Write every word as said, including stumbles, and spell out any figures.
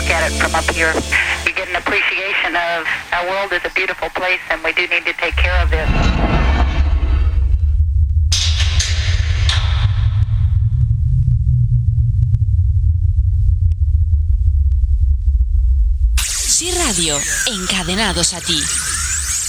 at it from up here. You get an appreciation of our world is a beautiful place and we do need to take care of it. Sí Radio, encadenados a ti.